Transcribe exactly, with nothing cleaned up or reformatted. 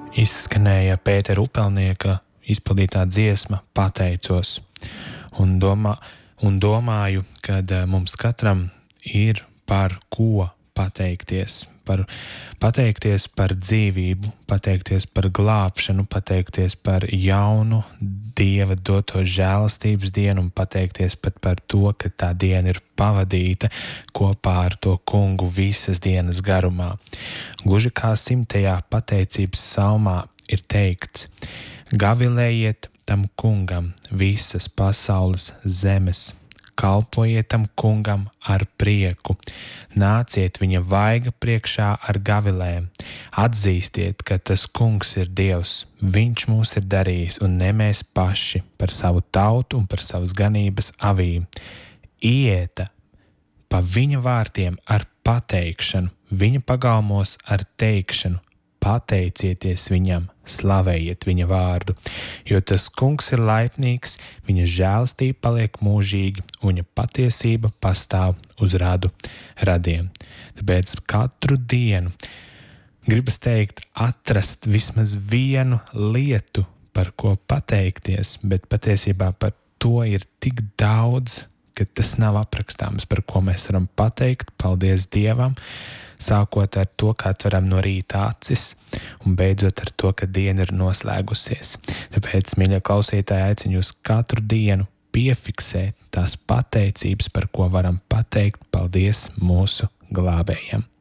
Izskanēja Pētera Upelnieka izpildītā dziesma Pateicos, un, domā, un domāju, kad mums katram ir par ko pateikties, par pateikties par dzīvību, pateikties par glābšanu, pateikties par jaunu Dieva doto žēlastības dienu un pateikties pat par to, ka tā diena ir pavadīta kopā ar to kungu visas dienas garumā. Gluži kā simtajā pateicības psalmā ir teikts: gavilējiet tam kungam visas pasaules zemes, kalpojiet tam kungam ar prieku, nāciet viņa vaiga priekšā ar gavilēm, atzīstiet, ka tas kungs ir Dievs, viņš mūs ir darījis un ne mēs paši, par savu tautu un par savas ganības avīm. Ieta pa viņa vārtiem ar pateikšanu, viņa pagalmos ar teikšanu, pateicieties viņam, slavējiet viņa vārdu, jo tas kungs ir laipnīgs, viņa žēlastība paliek mūžīgi, un viņa patiesība pastāv uz radu radiem. Tāpēc katru dienu gribas teikt, atrast vismaz vienu lietu, par ko pateikties, bet patiesībā par to ir tik daudz, ka tas nav aprakstāms, par ko mēs varam pateikt. Paldies Dievam! Sākot ar to, kā atveram no rīta acis, un beidzot ar to, ka diena ir noslēgusies. Tāpēc, mīļie klausītāji, aicinu jūs katru dienu piefiksēt tās pateicības, par ko varam pateikt paldies mūsu glābējiem.